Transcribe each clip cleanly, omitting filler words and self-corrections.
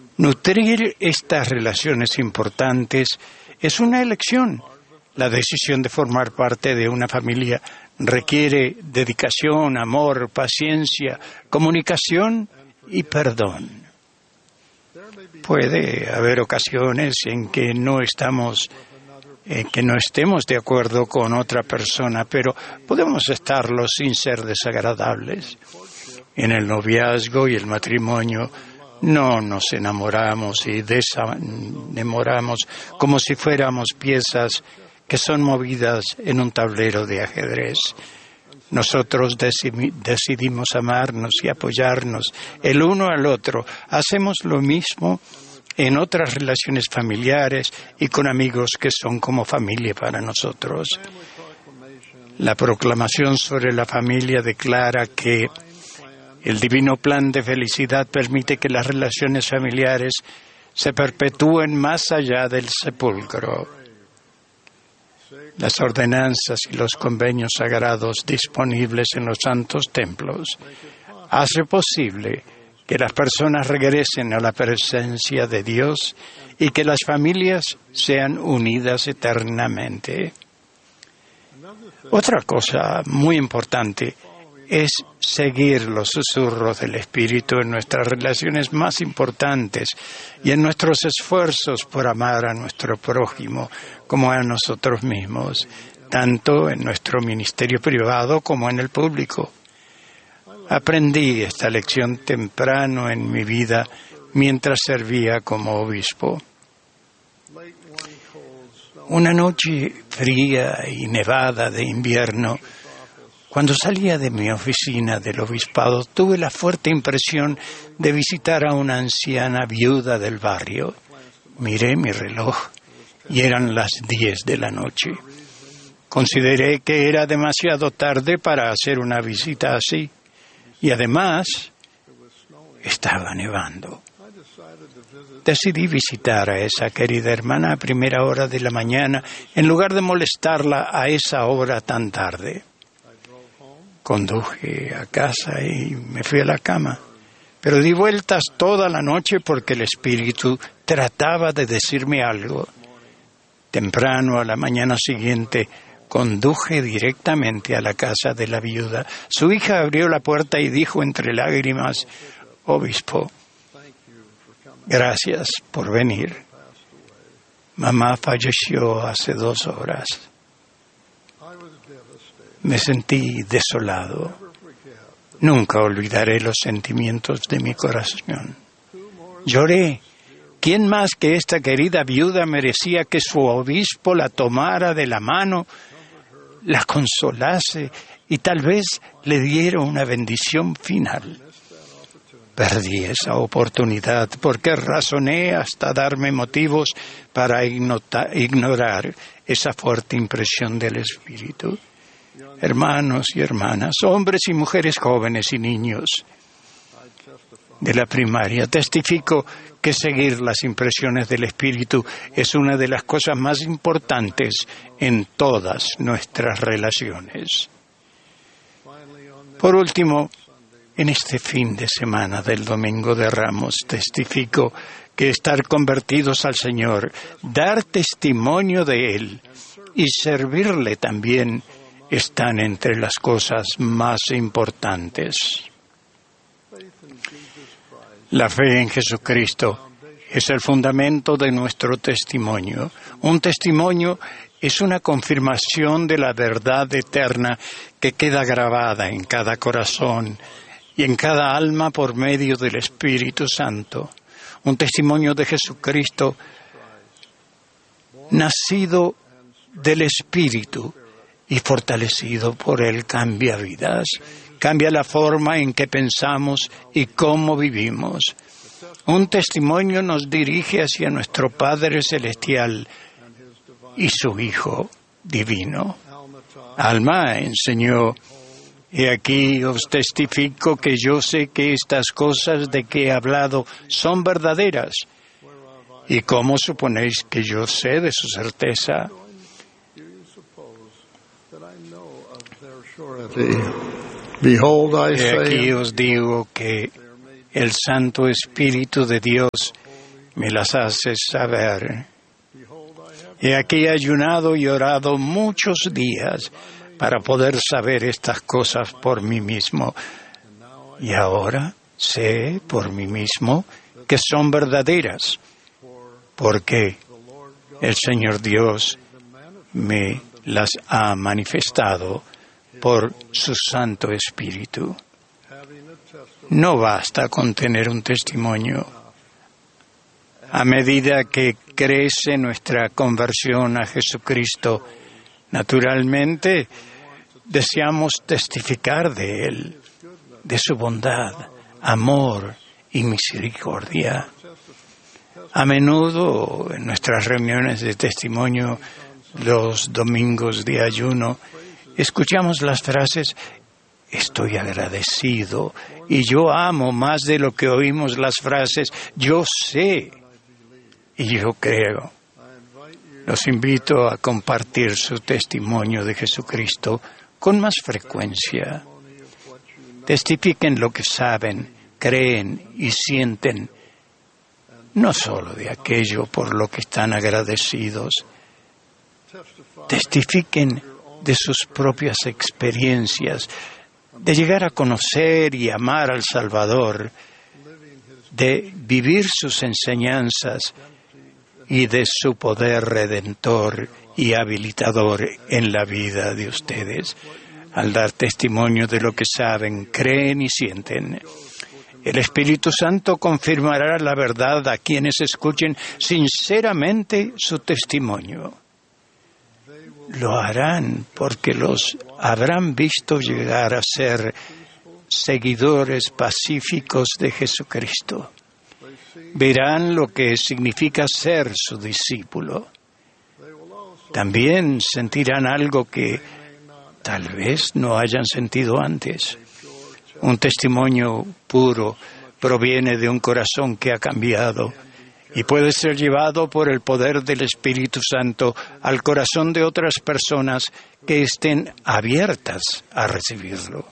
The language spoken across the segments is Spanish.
Nutrir estas relaciones importantes es una elección. La decisión de formar parte de una familia requiere dedicación, amor, paciencia, comunicación y perdón. Puede haber ocasiones en que no estemos de acuerdo con otra persona, pero podemos estarlo sin ser desagradables. En el noviazgo y el matrimonio no nos enamoramos y desenamoramos como si fuéramos piezas que son movidas en un tablero de ajedrez. Nosotros decidimos amarnos y apoyarnos el uno al otro. Hacemos lo mismo en otras relaciones familiares y con amigos que son como familia para nosotros. La proclamación sobre la familia declara que el divino plan de felicidad permite que las relaciones familiares se perpetúen más allá del sepulcro. Las ordenanzas y los convenios sagrados disponibles en los santos templos hacen posible que las personas regresen a la presencia de Dios y que las familias sean unidas eternamente. Otra cosa muy importante es seguir los susurros del Espíritu en nuestras relaciones más importantes y en nuestros esfuerzos por amar a nuestro prójimo como a nosotros mismos, tanto en nuestro ministerio privado como en el público. Aprendí esta lección temprano en mi vida mientras servía como obispo. Una noche fría y nevada de invierno, cuando salía de mi oficina del obispado, tuve la fuerte impresión de visitar a una anciana viuda del barrio. Miré mi reloj y eran las 10 de la noche. Consideré que era demasiado tarde para hacer una visita así. Y además, estaba nevando. Decidí visitar a esa querida hermana a primera hora de la mañana, en lugar de molestarla a esa hora tan tarde. Conduje a casa y me fui a la cama, pero di vueltas toda la noche porque el Espíritu trataba de decirme algo. Temprano, a la mañana siguiente, conduje directamente a la casa de la viuda. Su hija abrió la puerta y dijo entre lágrimas: «Obispo, gracias por venir. Mamá falleció hace 2 horas». Me sentí desolado. Nunca olvidaré los sentimientos de mi corazón. Lloré. ¿Quién más que esta querida viuda merecía que su obispo la tomara de la mano, la consolase y tal vez le diera una bendición final? Perdí esa oportunidad porque razoné hasta darme motivos para ignorar esa fuerte impresión del Espíritu. Hermanos y hermanas, hombres y mujeres jóvenes y niños de la primaria, testifico que seguir las impresiones del Espíritu es una de las cosas más importantes en todas nuestras relaciones. Por último, en este fin de semana del Domingo de Ramos, testifico que estar convertidos al Señor, dar testimonio de Él y servirle también están entre las cosas más importantes. La fe en Jesucristo es el fundamento de nuestro testimonio. Un testimonio es una confirmación de la verdad eterna que queda grabada en cada corazón y en cada alma por medio del Espíritu Santo. Un testimonio de Jesucristo nacido del Espíritu y fortalecido por Él cambia vidas, cambia la forma en que pensamos y cómo vivimos. Un testimonio nos dirige hacia nuestro Padre Celestial y su Hijo Divino. Alma enseñó: «He aquí os testifico que yo sé que estas cosas de que he hablado son verdaderas». ¿Y cómo suponéis que yo sé de su certeza? He aquí os digo que el Santo Espíritu de Dios me las haces saber. He aquí ayunado y orado muchos días para poder saber estas cosas por mí mismo. Y ahora sé por mí mismo que son verdaderas, porque el Señor Dios me las ha manifestado por su Santo Espíritu. No basta con tener un testimonio. A medida que crece nuestra conversión a Jesucristo, naturalmente deseamos testificar de Él, de su bondad, amor y misericordia. A menudo en nuestras reuniones de testimonio, los domingos de ayuno, escuchamos las frases: estoy agradecido, y yo amo, más de lo que oímos las frases yo sé y yo creo. Los invito a compartir su testimonio de Jesucristo con más frecuencia. Testifiquen lo que saben, creen y sienten, no solo de aquello por lo que están agradecidos. Testifiquen de sus propias experiencias, de llegar a conocer y amar al Salvador, de vivir sus enseñanzas y de su poder redentor y habilitador en la vida de ustedes. Al dar testimonio de lo que saben, creen y sienten, el Espíritu Santo confirmará la verdad a quienes escuchen sinceramente su testimonio. Lo harán porque los habrán visto llegar a ser seguidores pacíficos de Jesucristo. Verán lo que significa ser su discípulo. También sentirán algo que tal vez no hayan sentido antes. Un testimonio puro proviene de un corazón que ha cambiado y puede ser llevado por el poder del Espíritu Santo al corazón de otras personas que estén abiertas a recibirlo.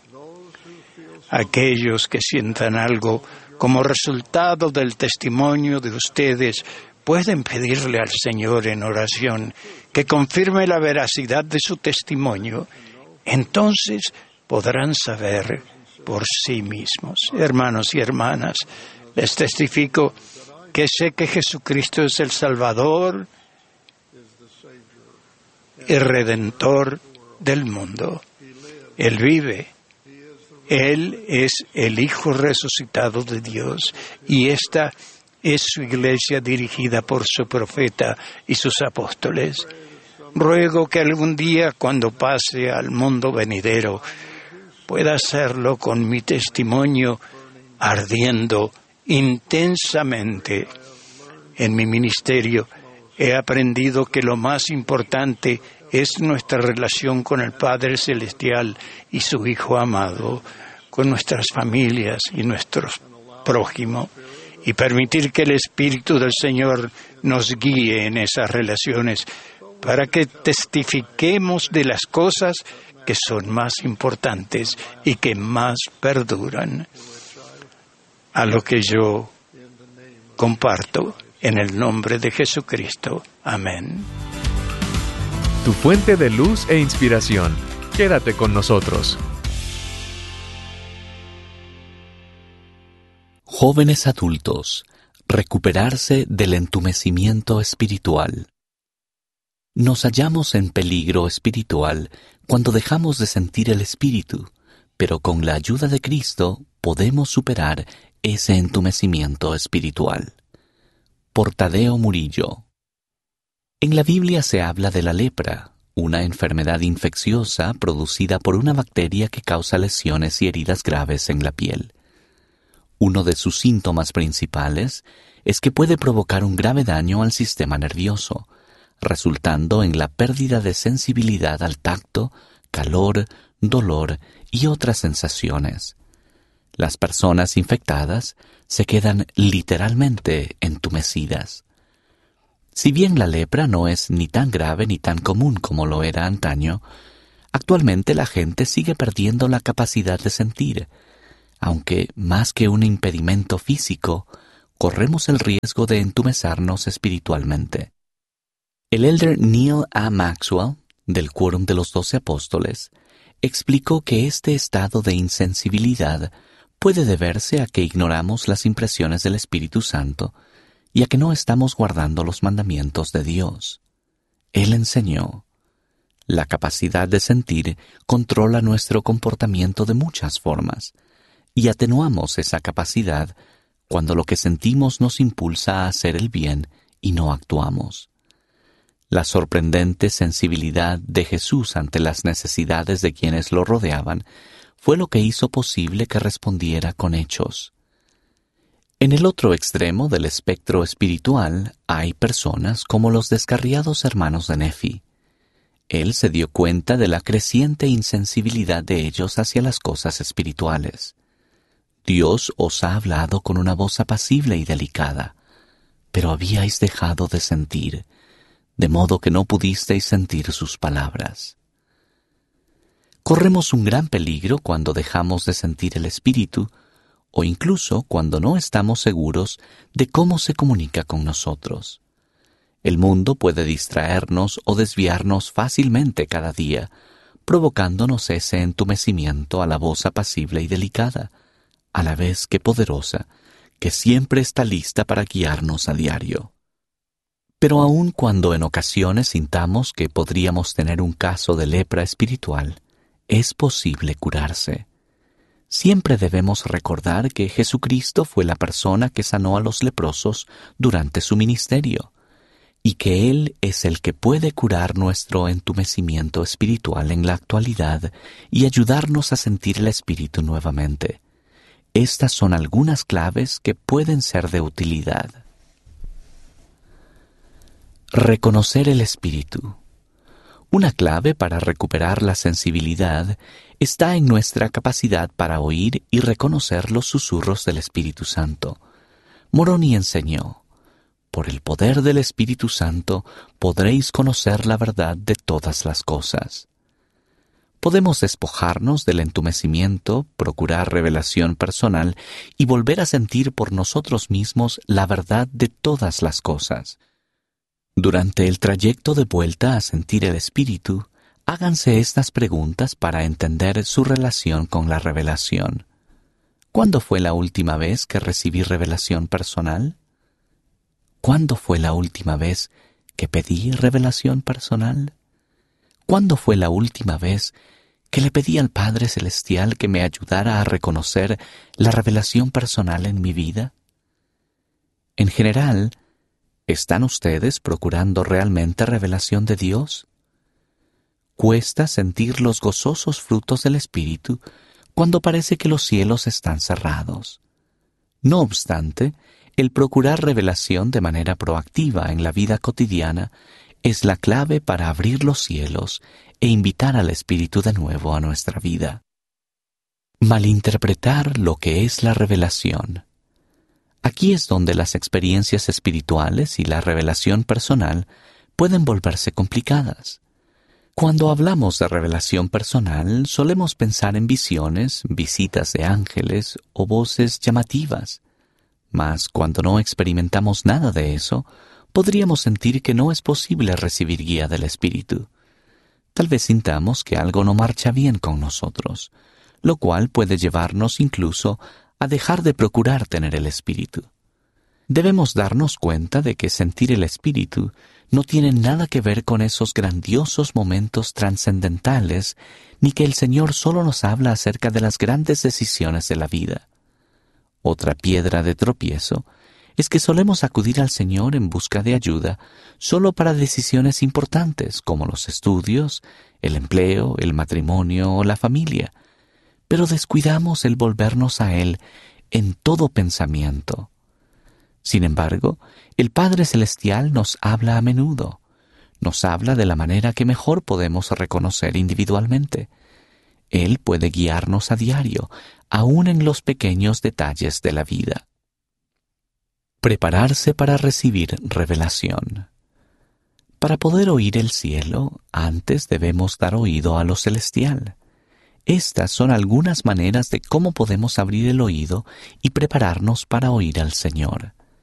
Aquellos que sientan algo como resultado del testimonio de ustedes pueden pedirle al Señor en oración que confirme la veracidad de su testimonio. Entonces podrán saber por sí mismos. Hermanos y hermanas, les testifico que sé que Jesucristo es el Salvador y Redentor del mundo. Él vive. Él es el Hijo resucitado de Dios y esta es su iglesia dirigida por su profeta y sus apóstoles. Ruego que algún día, cuando pase al mundo venidero, pueda hacerlo con mi testimonio ardiendo intensamente. En mi ministerio he aprendido que lo más importante es nuestra relación con el Padre Celestial y su Hijo amado, con nuestras familias y nuestros prójimos, y permitir que el Espíritu del Señor nos guíe en esas relaciones para que testifiquemos de las cosas que son más importantes y que más perduran. A lo que yo comparto en el nombre de Jesucristo. Amén. Tu fuente de luz e inspiración. Quédate con nosotros. Jóvenes adultos, recuperarse del entumecimiento espiritual. Nos hallamos en peligro espiritual cuando dejamos de sentir el Espíritu, pero con la ayuda de Cristo podemos superar ese entumecimiento espiritual. Por Tadeo Murillo. En la Biblia se habla de la lepra, una enfermedad infecciosa producida por una bacteria que causa lesiones y heridas graves en la piel. Uno de sus síntomas principales es que puede provocar un grave daño al sistema nervioso, resultando en la pérdida de sensibilidad al tacto, calor, dolor y otras sensaciones. Las personas infectadas se quedan literalmente entumecidas. Si bien la lepra no es ni tan grave ni tan común como lo era antaño, actualmente la gente sigue perdiendo la capacidad de sentir, aunque más que un impedimento físico, corremos el riesgo de entumecernos espiritualmente. El elder Neil A. Maxwell, del Quórum de los 12 Apóstoles, explicó que este estado de insensibilidad puede deberse a que ignoramos las impresiones del Espíritu Santo y a que no estamos guardando los mandamientos de Dios. Él enseñó: la capacidad de sentir controla nuestro comportamiento de muchas formas, y atenuamos esa capacidad cuando lo que sentimos nos impulsa a hacer el bien y no actuamos. La sorprendente sensibilidad de Jesús ante las necesidades de quienes lo rodeaban fue lo que hizo posible que respondiera con hechos. En el otro extremo del espectro espiritual hay personas como los descarriados hermanos de Nefi. Él se dio cuenta de la creciente insensibilidad de ellos hacia las cosas espirituales. Dios os ha hablado con una voz apacible y delicada, pero habíais dejado de sentir, de modo que no pudisteis sentir sus palabras. Corremos un gran peligro cuando dejamos de sentir el Espíritu, o incluso cuando no estamos seguros de cómo se comunica con nosotros. El mundo puede distraernos o desviarnos fácilmente cada día, provocándonos ese entumecimiento a la voz apacible y delicada, a la vez que poderosa, que siempre está lista para guiarnos a diario. Pero aun cuando en ocasiones sintamos que podríamos tener un caso de lepra espiritual, es posible curarse. Siempre debemos recordar que Jesucristo fue la persona que sanó a los leprosos durante su ministerio, y que Él es el que puede curar nuestro entumecimiento espiritual en la actualidad y ayudarnos a sentir el Espíritu nuevamente. Estas son algunas claves que pueden ser de utilidad. Reconocer el Espíritu. Una clave para recuperar la sensibilidad está en nuestra capacidad para oír y reconocer los susurros del Espíritu Santo. Moroni enseñó: por el poder del Espíritu Santo podréis conocer la verdad de todas las cosas. Podemos despojarnos del entumecimiento, procurar revelación personal y volver a sentir por nosotros mismos la verdad de todas las cosas. Durante el trayecto de vuelta a sentir el Espíritu, háganse estas preguntas para entender su relación con la revelación. ¿Cuándo fue la última vez que recibí revelación personal? ¿Cuándo fue la última vez que pedí revelación personal? ¿Cuándo fue la última vez que le pedí al Padre Celestial que me ayudara a reconocer la revelación personal en mi vida? En general, ¿están ustedes procurando realmente revelación de Dios? Cuesta sentir los gozosos frutos del Espíritu cuando parece que los cielos están cerrados. No obstante, el procurar revelación de manera proactiva en la vida cotidiana es la clave para abrir los cielos e invitar al Espíritu de nuevo a nuestra vida. Malinterpretar lo que es la revelación. Aquí es donde las experiencias espirituales y la revelación personal pueden volverse complicadas. Cuando hablamos de revelación personal, solemos pensar en visiones, visitas de ángeles o voces llamativas. Mas cuando no experimentamos nada de eso, podríamos sentir que no es posible recibir guía del Espíritu. Tal vez sintamos que algo no marcha bien con nosotros, lo cual puede llevarnos incluso a dejar de procurar tener el Espíritu. Debemos darnos cuenta de que sentir el Espíritu no tiene nada que ver con esos grandiosos momentos trascendentales, ni que el Señor solo nos habla acerca de las grandes decisiones de la vida. Otra piedra de tropiezo es que solemos acudir al Señor en busca de ayuda solo para decisiones importantes como los estudios, el empleo, el matrimonio o la familia, pero descuidamos el volvernos a Él en todo pensamiento. Sin embargo, el Padre Celestial nos habla a menudo. Nos habla de la manera que mejor podemos reconocer individualmente. Él puede guiarnos a diario, aún en los pequeños detalles de la vida. Prepararse para recibir revelación. Para poder oír el cielo, antes debemos dar oído a lo celestial. Estas son algunas maneras de cómo podemos abrir el oído y prepararnos para oír al Señor.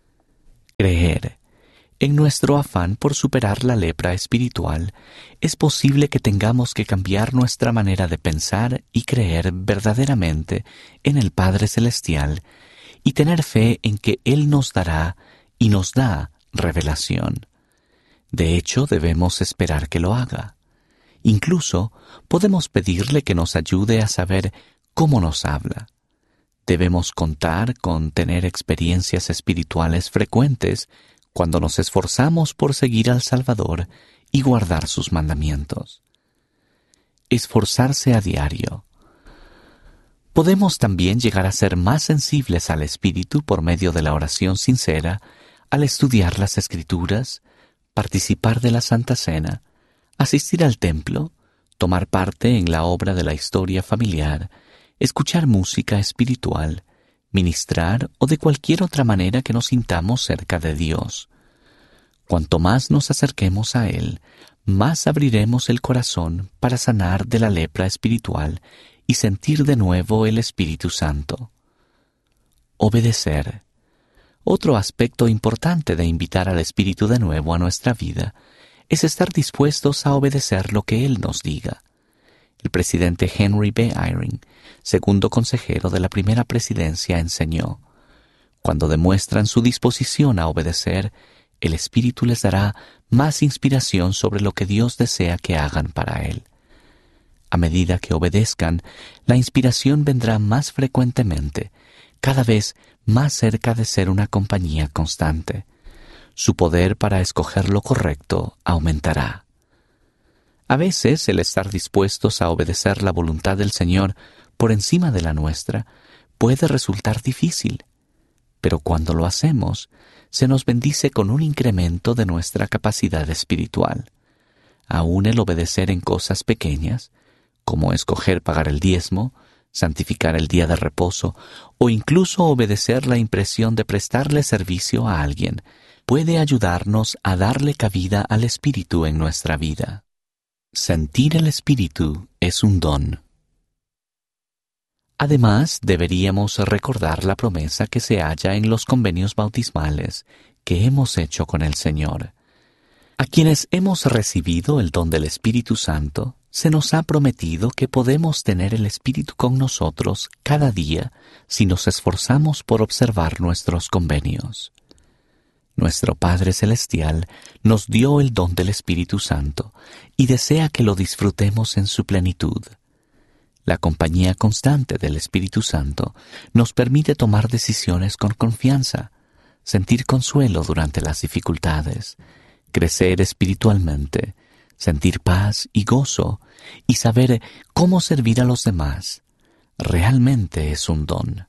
Creer. En nuestro afán por superar la lepra espiritual, es posible que tengamos que cambiar nuestra manera de pensar y creer verdaderamente en el Padre Celestial y tener fe en que Él nos dará y nos da revelación. De hecho, debemos esperar que lo haga. Incluso podemos pedirle que nos ayude a saber cómo nos habla. Debemos contar con tener experiencias espirituales frecuentes cuando nos esforzamos por seguir al Salvador y guardar sus mandamientos. Esforzarse a diario. Podemos también llegar a ser más sensibles al Espíritu por medio de la oración sincera, al estudiar las Escrituras, participar de la Santa Cena, asistir al templo, tomar parte en la obra de la historia familiar, escuchar música espiritual, ministrar o de cualquier otra manera que nos sintamos cerca de Dios. Cuanto más nos acerquemos a Él, más abriremos el corazón para sanar de la lepra espiritual y sentir de nuevo el Espíritu Santo. Obedecer. Otro aspecto importante de invitar al Espíritu de nuevo a nuestra vida es estar dispuestos a obedecer lo que Él nos diga. El presidente Henry B. Eyring, segundo consejero de la primera presidencia, enseñó: cuando demuestran su disposición a obedecer, el Espíritu les dará más inspiración sobre lo que Dios desea que hagan para Él. A medida que obedezcan, la inspiración vendrá más frecuentemente, cada vez más cerca de ser una compañía constante. Su poder para escoger lo correcto aumentará. A veces el estar dispuestos a obedecer la voluntad del Señor por encima de la nuestra puede resultar difícil, pero cuando lo hacemos, se nos bendice con un incremento de nuestra capacidad espiritual. Aún el obedecer en cosas pequeñas, como escoger pagar el diezmo, santificar el día de reposo o incluso obedecer la impresión de prestarle servicio a alguien, puede ayudarnos a darle cabida al Espíritu en nuestra vida. Sentir el Espíritu es un don. Además, deberíamos recordar la promesa que se halla en los convenios bautismales que hemos hecho con el Señor. A quienes hemos recibido el don del Espíritu Santo, se nos ha prometido que podemos tener el Espíritu con nosotros cada día si nos esforzamos por observar nuestros convenios. Nuestro Padre Celestial nos dio el don del Espíritu Santo y desea que lo disfrutemos en su plenitud. La compañía constante del Espíritu Santo nos permite tomar decisiones con confianza, sentir consuelo durante las dificultades, crecer espiritualmente, sentir paz y gozo y saber cómo servir a los demás. Realmente es un don.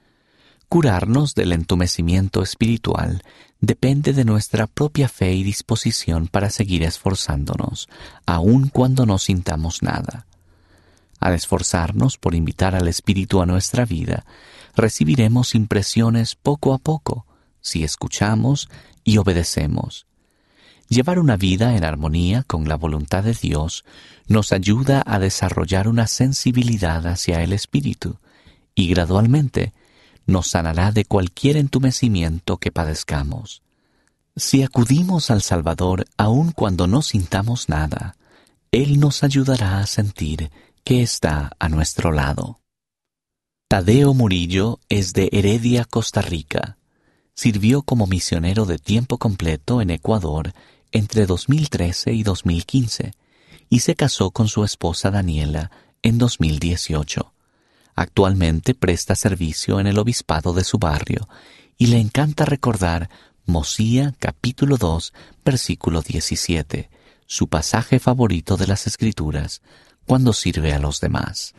Curarnos del entumecimiento espiritual depende de nuestra propia fe y disposición para seguir esforzándonos, aun cuando no sintamos nada. Al esforzarnos por invitar al Espíritu a nuestra vida, recibiremos impresiones poco a poco, si escuchamos y obedecemos. Llevar una vida en armonía con la voluntad de Dios nos ayuda a desarrollar una sensibilidad hacia el Espíritu y gradualmente nos sanará de cualquier entumecimiento que padezcamos. Si acudimos al Salvador aun cuando no sintamos nada, Él nos ayudará a sentir que está a nuestro lado. Tadeo Murillo es de Heredia, Costa Rica. Sirvió como misionero de tiempo completo en Ecuador entre 2013 y 2015 y se casó con su esposa Daniela en 2018. Actualmente presta servicio en el obispado de su barrio y le encanta recordar Mosía capítulo 2, versículo 17, su pasaje favorito de las Escrituras, cuando sirve a los demás.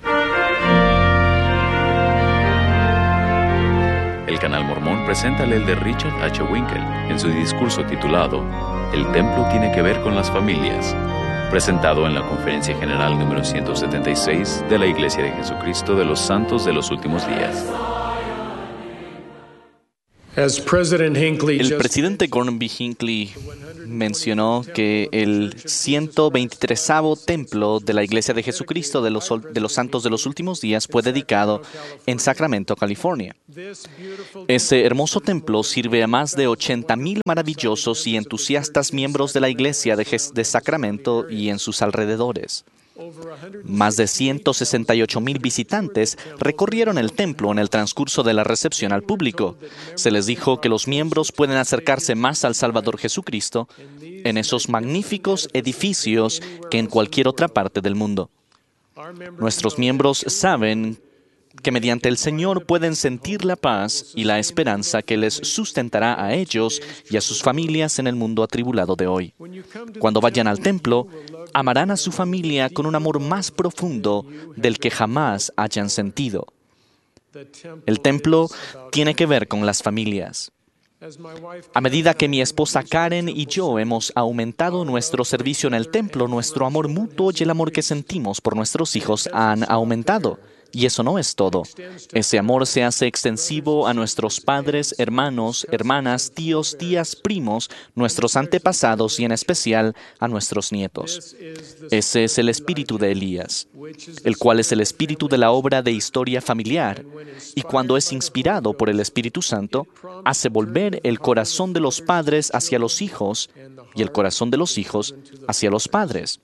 El Canal Mormón presenta al elder Richard H. Winkel en su discurso titulado El templo tiene que ver con las familias, presentado en la Conferencia General número 176 de la Iglesia de Jesucristo de los Santos de los Últimos Días. El presidente Gordon B. Hinckley mencionó que el 123º templo de la Iglesia de Jesucristo de los Santos de los Últimos Días fue dedicado en Sacramento, California. Ese hermoso templo sirve a más de 80,000 maravillosos y entusiastas miembros de la Iglesia de Sacramento y en sus alrededores. Más de 168,000 visitantes recorrieron el templo en el transcurso de la recepción al público. Se les dijo que los miembros pueden acercarse más al Salvador Jesucristo en esos magníficos edificios que en cualquier otra parte del mundo. Nuestros miembros saben que mediante el Señor pueden sentir la paz y la esperanza que les sustentará a ellos y a sus familias en el mundo atribulado de hoy. Cuando vayan al templo, amarán a su familia con un amor más profundo del que jamás hayan sentido. El templo tiene que ver con las familias. A medida que mi esposa Karen y yo hemos aumentado nuestro servicio en el templo, nuestro amor mutuo y el amor que sentimos por nuestros hijos han aumentado. Y eso no es todo. Ese amor se hace extensivo a nuestros padres, hermanos, hermanas, tíos, tías, primos, nuestros antepasados y en especial a nuestros nietos. Ese es el espíritu de Elías, el cual es el espíritu de la obra de historia familiar, y cuando es inspirado por el Espíritu Santo, hace volver el corazón de los padres hacia los hijos y el corazón de los hijos hacia los padres.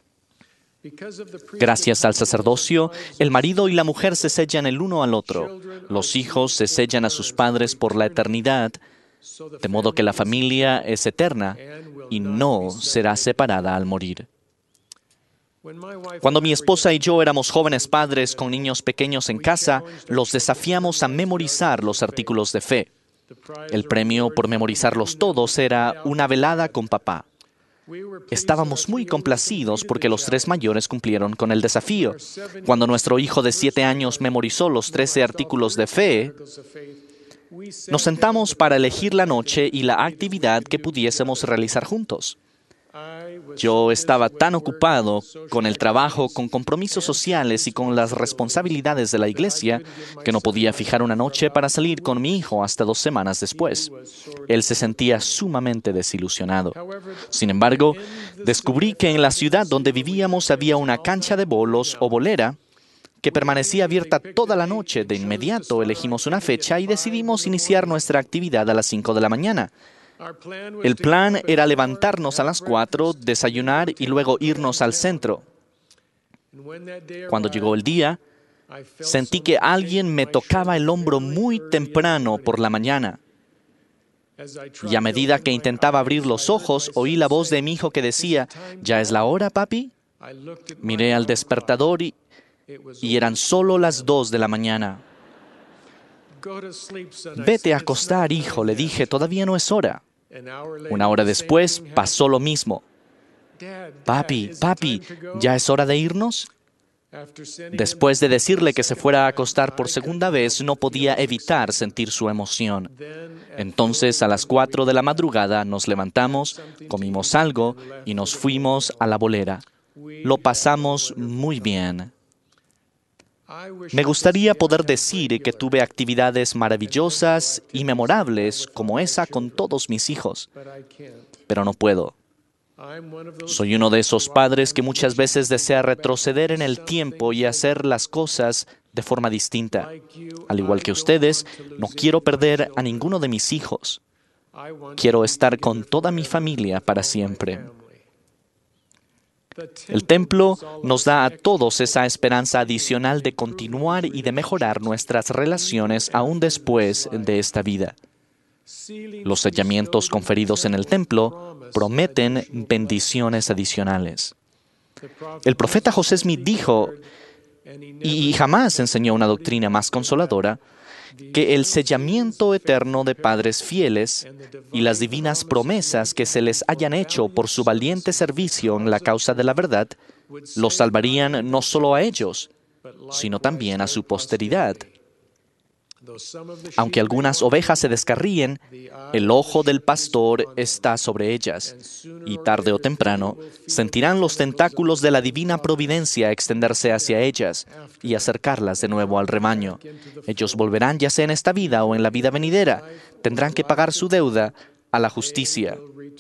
Gracias al sacerdocio, el marido y la mujer se sellan el uno al otro. Los hijos se sellan a sus padres por la eternidad, de modo que la familia es eterna y no será separada al morir. Cuando mi esposa y yo éramos jóvenes padres con niños pequeños en casa, los desafiamos a memorizar los artículos de fe. El premio por memorizarlos todos era una velada con papá. Estábamos muy complacidos porque los 3 mayores cumplieron con el desafío. Cuando nuestro hijo de 7 años memorizó los 13 artículos de fe, nos sentamos para elegir la noche y la actividad que pudiésemos realizar juntos. Yo estaba tan ocupado con el trabajo, con compromisos sociales y con las responsabilidades de la iglesia que no podía fijar una noche para salir con mi hijo hasta 2 semanas después. Él se sentía sumamente desilusionado. Sin embargo, descubrí que en la ciudad donde vivíamos había una cancha de bolos o bolera que permanecía abierta toda la noche. De inmediato elegimos una fecha y decidimos iniciar nuestra actividad a las 5 de la mañana. El plan era levantarnos a las 4, desayunar y luego irnos al centro. Cuando llegó el día, sentí que alguien me tocaba el hombro muy temprano por la mañana. Y a medida que intentaba abrir los ojos, oí la voz de mi hijo que decía, ¿ya es la hora, papi? Miré al despertador y eran solo las 2 de la mañana. Vete a acostar, hijo, le dije, todavía no es hora. 1 hora después pasó lo mismo. Papi, ¿ya es hora de irnos? Después de decirle que se fuera a acostar por segunda vez, no podía evitar sentir su emoción. Entonces, a las 4 de la madrugada nos levantamos, comimos algo y nos fuimos a la bolera. Lo pasamos muy bien. Me gustaría poder decir que tuve actividades maravillosas y memorables como esa con todos mis hijos, pero no puedo. Soy uno de esos padres que muchas veces desea retroceder en el tiempo y hacer las cosas de forma distinta. Al igual que ustedes, no quiero perder a ninguno de mis hijos. Quiero estar con toda mi familia para siempre. El templo nos da a todos esa esperanza adicional de continuar y de mejorar nuestras relaciones aún después de esta vida. Los sellamientos conferidos en el templo prometen bendiciones adicionales. El profeta José Smith dijo, y jamás enseñó una doctrina más consoladora, que el sellamiento eterno de padres fieles y las divinas promesas que se les hayan hecho por su valiente servicio en la causa de la verdad, los salvarían no solo a ellos, sino también a su posteridad. Aunque algunas ovejas se descarríen, el ojo del pastor está sobre ellas, y tarde o temprano sentirán los tentáculos de la divina providencia extenderse hacia ellas y acercarlas de nuevo al rebaño. Ellos volverán ya sea en esta vida o en la vida venidera. Tendrán que pagar su deuda a la justicia.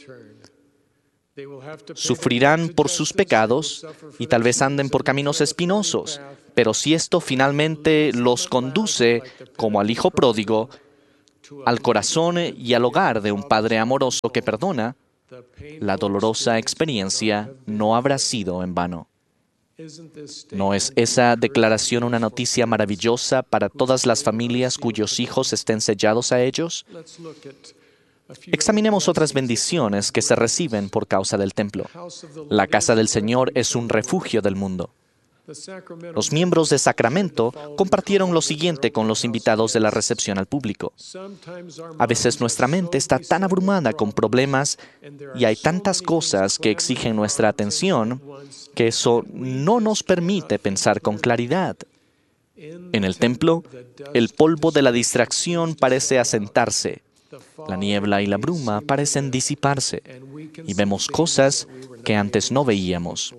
Sufrirán por sus pecados y tal vez anden por caminos espinosos, pero si esto finalmente los conduce, como al hijo pródigo, al corazón y al hogar de un Padre amoroso que perdona, la dolorosa experiencia no habrá sido en vano. ¿No es esa declaración una noticia maravillosa para todas las familias cuyos hijos estén sellados a ellos? Examinemos otras bendiciones que se reciben por causa del templo. La casa del Señor es un refugio del mundo. Los miembros de Sacramento compartieron lo siguiente con los invitados de la recepción al público. A veces nuestra mente está tan abrumada con problemas y hay tantas cosas que exigen nuestra atención que eso no nos permite pensar con claridad. En el templo, el polvo de la distracción parece asentarse. La niebla y la bruma parecen disiparse y vemos cosas que antes no veíamos.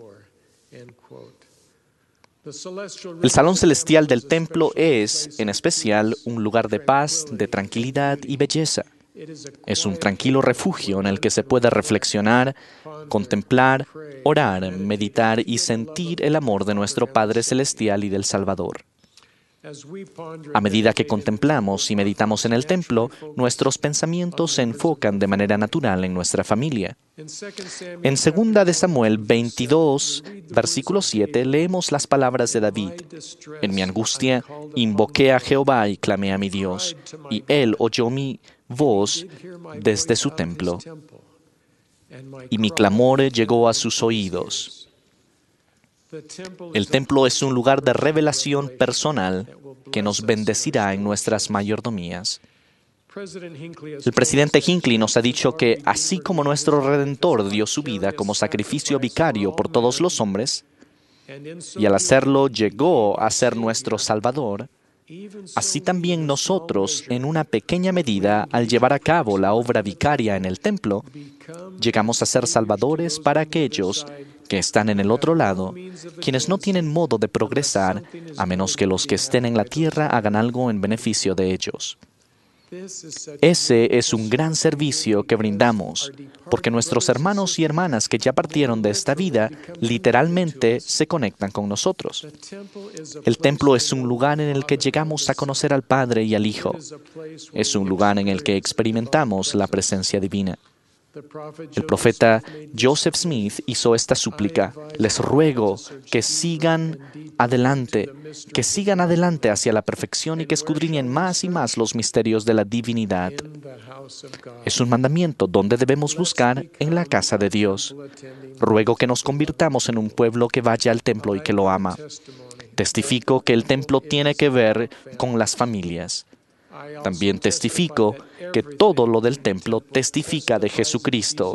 El salón celestial del templo es, en especial, un lugar de paz, de tranquilidad y belleza. Es un tranquilo refugio en el que se puede reflexionar, contemplar, orar, meditar y sentir el amor de nuestro Padre Celestial y del Salvador. A medida que contemplamos y meditamos en el templo, nuestros pensamientos se enfocan de manera natural en nuestra familia. En 2 de Samuel 22, versículo 7, leemos las palabras de David. En mi angustia, invoqué a Jehová y clamé a mi Dios, y Él oyó mi voz desde su templo, y mi clamor llegó a sus oídos. El templo es un lugar de revelación personal que nos bendecirá en nuestras mayordomías. El presidente Hinckley nos ha dicho que, así como nuestro Redentor dio su vida como sacrificio vicario por todos los hombres, y al hacerlo llegó a ser nuestro Salvador, así también nosotros, en una pequeña medida, al llevar a cabo la obra vicaria en el templo, llegamos a ser salvadores para aquellos que están en el otro lado, quienes no tienen modo de progresar a menos que los que estén en la tierra hagan algo en beneficio de ellos. Ese es un gran servicio que brindamos, porque nuestros hermanos y hermanas que ya partieron de esta vida literalmente se conectan con nosotros. El templo es un lugar en el que llegamos a conocer al Padre y al Hijo. Es un lugar en el que experimentamos la presencia divina. El profeta Joseph Smith hizo esta súplica: les ruego que sigan adelante hacia la perfección y que escudriñen más y más los misterios de la divinidad. Es un mandamiento donde debemos buscar en la casa de Dios. Ruego que nos convirtamos en un pueblo que vaya al templo y que lo ama. Testifico que el templo tiene que ver con las familias. También testifico que todo lo del templo testifica de Jesucristo.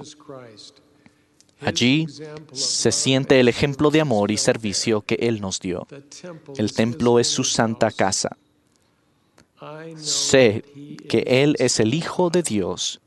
Allí se siente el ejemplo de amor y servicio que Él nos dio. El templo es su santa casa. Sé que Él es el Hijo de Dios,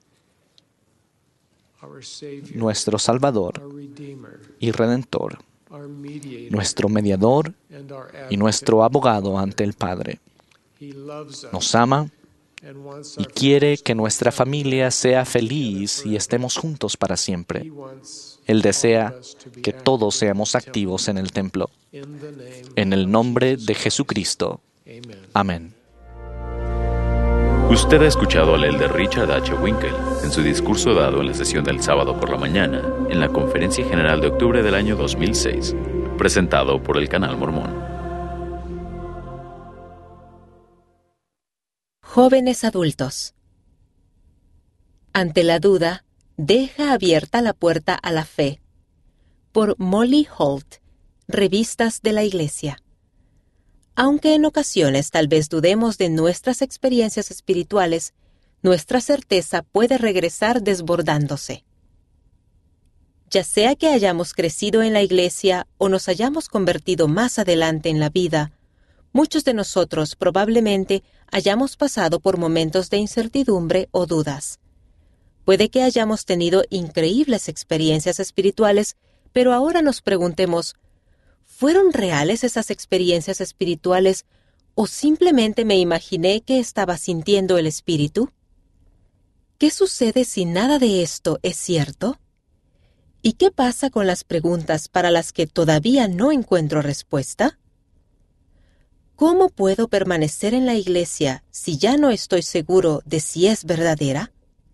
nuestro Salvador y Redentor, nuestro mediador y nuestro abogado ante el Padre. Nos ama y quiere que nuestra familia sea feliz y estemos juntos para siempre. Él desea que todos seamos activos en el templo. En el nombre de Jesucristo. Amén. Usted ha escuchado al elder Richard H. Winkel en su discurso dado en la sesión del sábado por la mañana en la Conferencia General de octubre del año 2006, presentado por el Canal Mormón. Jóvenes adultos. Ante la duda, deja abierta la puerta a la fe. Por Molly Holt, Revistas de la Iglesia. Aunque en ocasiones tal vez dudemos de nuestras experiencias espirituales, nuestra certeza puede regresar desbordándose. Ya sea que hayamos crecido en la iglesia o nos hayamos convertido más adelante en la vida, Muchos de nosotros probablemente hayamos pasado por momentos de incertidumbre o dudas. Puede que hayamos tenido increíbles experiencias espirituales, pero ahora nos preguntemos, ¿fueron reales esas experiencias espirituales o simplemente me imaginé que estaba sintiendo el Espíritu? ¿Qué sucede si nada de esto es cierto? ¿Y qué pasa con las preguntas para las que todavía no encuentro respuesta? ¿Cómo puedo permanecer en la iglesia si ya no estoy seguro de si es verdadera?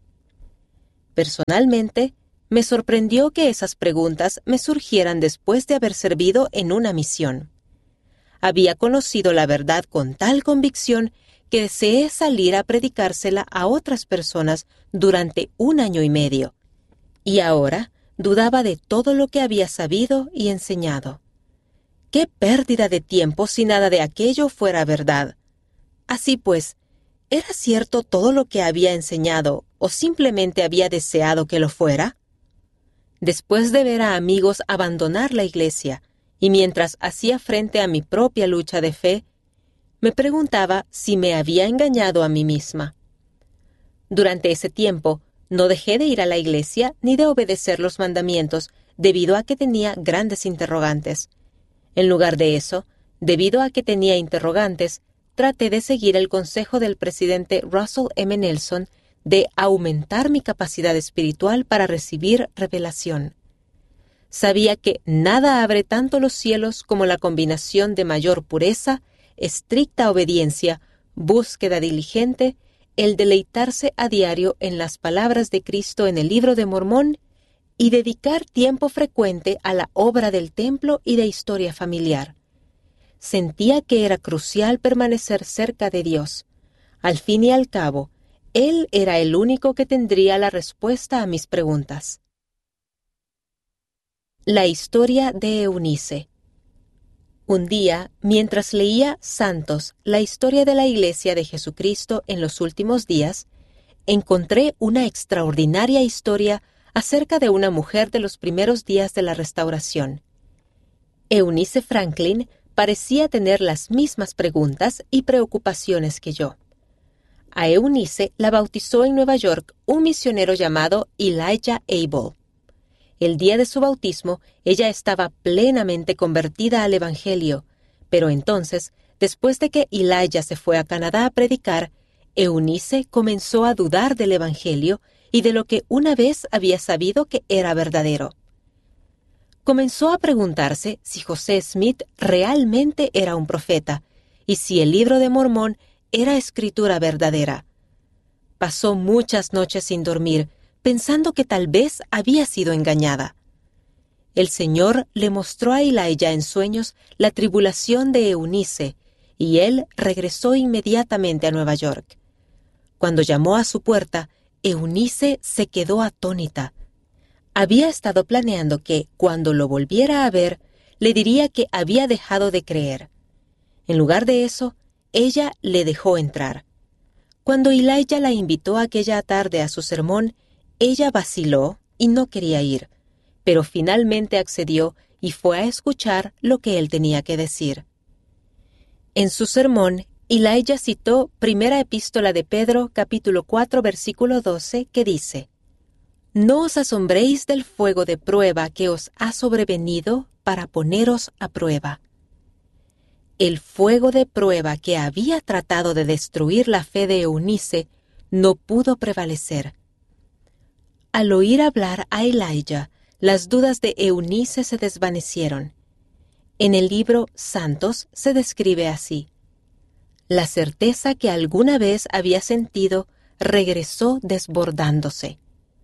Personalmente, me sorprendió que esas preguntas me surgieran después de haber servido en una misión. Había conocido la verdad con tal convicción que deseé salir a predicársela a otras personas durante 1 año y medio, y ahora dudaba de todo lo que había sabido y enseñado. ¡Qué pérdida de tiempo si nada de aquello fuera verdad! Así pues, ¿era cierto todo lo que había enseñado o simplemente había deseado que lo fuera? Después de ver a amigos abandonar la iglesia y mientras hacía frente a mi propia lucha de fe, me preguntaba si me había engañado a mí misma. Durante ese tiempo, no dejé de ir a la iglesia ni de obedecer los mandamientos debido a que tenía grandes interrogantes. En lugar de eso, debido a que tenía interrogantes, traté de seguir el consejo del presidente Russell M. Nelson de aumentar mi capacidad espiritual para recibir revelación. Sabía que nada abre tanto los cielos como la combinación de mayor pureza, estricta obediencia, búsqueda diligente, el deleitarse a diario en las palabras de Cristo en el Libro de Mormón y dedicar tiempo frecuente a la obra del templo y de historia familiar. Sentía que era crucial permanecer cerca de Dios. Al fin y al cabo, Él era el único que tendría la respuesta a mis preguntas. La historia de Eunice. Un día, mientras leía Santos, la historia de la Iglesia de Jesucristo en los últimos días, encontré una extraordinaria historia acerca de una mujer de los primeros días de la Restauración. Eunice Franklin parecía tener las mismas preguntas y preocupaciones que yo. A Eunice la bautizó en Nueva York un misionero llamado Elijah Abel. El día de su bautismo, ella estaba plenamente convertida al Evangelio, pero entonces, después de que Elijah se fue a Canadá a predicar, Eunice comenzó a dudar del Evangelio y de lo que una vez había sabido que era verdadero. Comenzó a preguntarse si José Smith realmente era un profeta y si el Libro de Mormón era escritura verdadera. Pasó muchas noches sin dormir, pensando que tal vez había sido engañada. El Señor le mostró a Elijah en sueños la tribulación de Eunice, y él regresó inmediatamente a Nueva York. Cuando llamó a su puerta, Eunice se quedó atónita. Había estado planeando que, cuando lo volviera a ver, le diría que había dejado de creer. En lugar de eso, ella le dejó entrar. Cuando Elijah la invitó aquella tarde a su sermón, ella vaciló y no quería ir, pero finalmente accedió y fue a escuchar lo que él tenía que decir. En su sermón, Elijah citó Primera Epístola de Pedro, capítulo 4, versículo 12, que dice: «No os asombréis del fuego de prueba que os ha sobrevenido para poneros a prueba». El fuego de prueba que había tratado de destruir la fe de Eunice no pudo prevalecer. Al oír hablar a Elijah, las dudas de Eunice se desvanecieron. En el libro Santos se describe así: la certeza que alguna vez había sentido regresó desbordándose.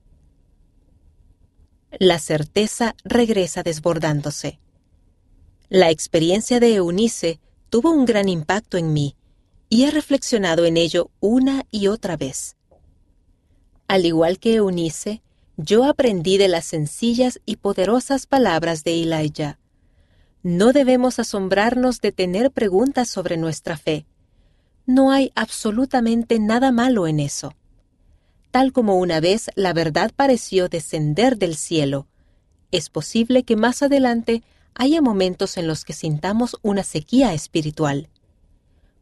La certeza regresa desbordándose. La experiencia de Eunice tuvo un gran impacto en mí, y he reflexionado en ello una y otra vez. Al igual que Eunice, yo aprendí de las sencillas y poderosas palabras de Elijah. No debemos asombrarnos de tener preguntas sobre nuestra fe. No hay absolutamente nada malo en eso. Tal como una vez la verdad pareció descender del cielo, es posible que más adelante haya momentos en los que sintamos una sequía espiritual.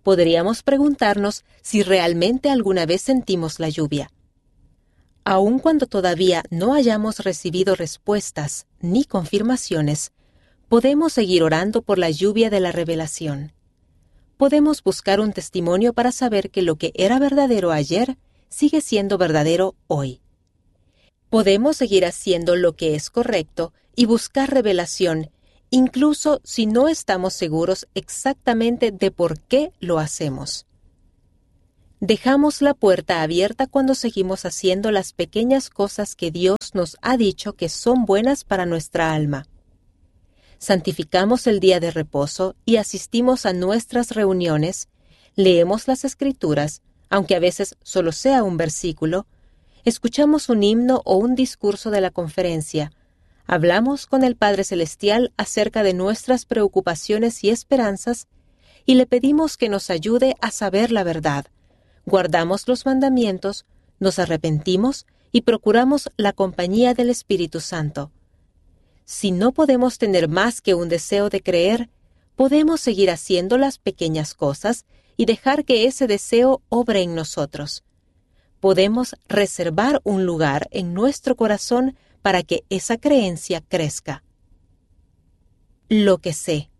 podríamos preguntarnos si realmente alguna vez sentimos la lluvia. Aun cuando todavía no hayamos recibido respuestas ni confirmaciones, podemos seguir orando por la lluvia de la revelación. Podemos buscar un testimonio para saber que lo que era verdadero ayer sigue siendo verdadero hoy. Podemos seguir haciendo lo que es correcto y buscar revelación, incluso si no estamos seguros exactamente de por qué lo hacemos. Dejamos la puerta abierta cuando seguimos haciendo las pequeñas cosas que Dios nos ha dicho que son buenas para nuestra alma. Santificamos el día de reposo y asistimos a nuestras reuniones, leemos las Escrituras, aunque a veces solo sea un versículo, escuchamos un himno o un discurso de la conferencia, hablamos con el Padre Celestial acerca de nuestras preocupaciones y esperanzas y le pedimos que nos ayude a saber la verdad. Guardamos los mandamientos, nos arrepentimos y procuramos la compañía del Espíritu Santo. Si no podemos tener más que un deseo de creer, podemos seguir haciendo las pequeñas cosas y dejar que ese deseo obre en nosotros. Podemos reservar un lugar en nuestro corazón para que esa creencia crezca. Lo que sé.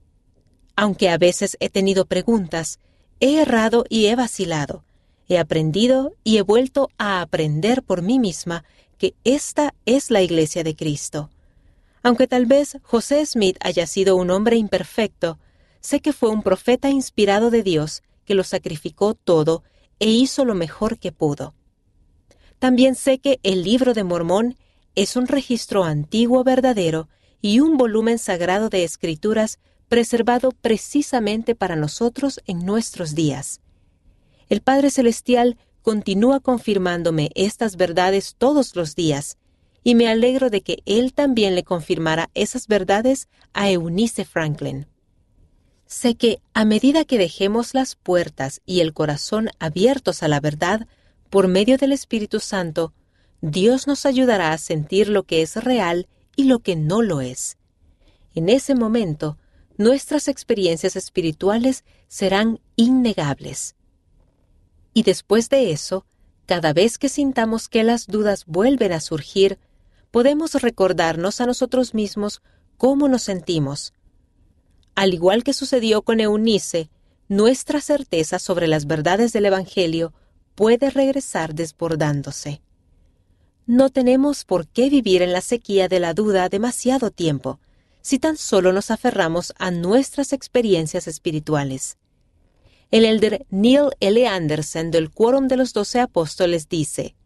Aunque a veces he tenido preguntas, he errado y he vacilado. He aprendido y he vuelto a aprender por mí misma que esta es la Iglesia de Cristo. Aunque tal vez José Smith haya sido un hombre imperfecto, sé que fue un profeta inspirado de Dios que lo sacrificó todo e hizo lo mejor que pudo. También sé que el Libro de Mormón es un registro antiguo verdadero y un volumen sagrado de escrituras preservado precisamente para nosotros en nuestros días. El Padre Celestial continúa confirmándome estas verdades todos los días, y me alegro de que Él también le confirmara esas verdades a Eunice Franklin. Sé que a medida que dejemos las puertas y el corazón abiertos a la verdad, por medio del Espíritu Santo, Dios nos ayudará a sentir lo que es real y lo que no lo es. En ese momento, nuestras experiencias espirituales serán innegables. Y después de eso, cada vez que sintamos que las dudas vuelven a surgir, podemos recordarnos a nosotros mismos cómo nos sentimos. Al igual que sucedió con Eunice, nuestra certeza sobre las verdades del Evangelio puede regresar desbordándose. No tenemos por qué vivir en la sequía de la duda demasiado tiempo, si tan solo nos aferramos a nuestras experiencias espirituales. El elder Neil L. Anderson del Quórum de los 12 Apóstoles dice: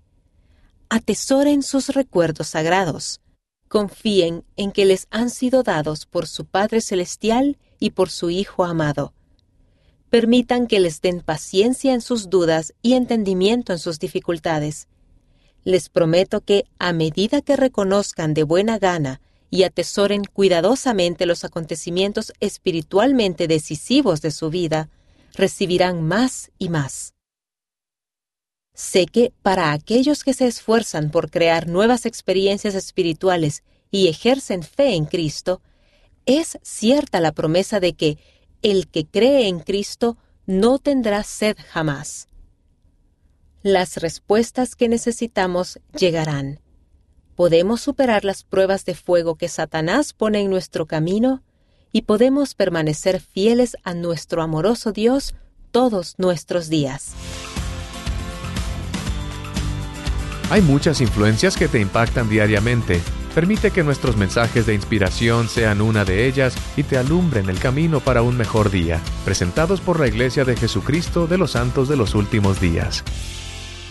atesoren sus recuerdos sagrados, confíen en que les han sido dados por su Padre Celestial y por su Hijo amado. Permitan que les den paciencia en sus dudas y entendimiento en sus dificultades. Les prometo que, a medida que reconozcan de buena gana y atesoren cuidadosamente los acontecimientos espiritualmente decisivos de su vida, recibirán más y más. Sé que para aquellos que se esfuerzan por crear nuevas experiencias espirituales y ejercen fe en Cristo, es cierta la promesa de que el que cree en Cristo no tendrá sed jamás. Las respuestas que necesitamos llegarán. Podemos superar las pruebas de fuego que Satanás pone en nuestro camino y podemos permanecer fieles a nuestro amoroso Dios todos nuestros días. Hay muchas influencias que te impactan diariamente. Permite que nuestros mensajes de inspiración sean una de ellas y te alumbren el camino para un mejor día. Presentados por la Iglesia de Jesucristo de los Santos de los Últimos Días.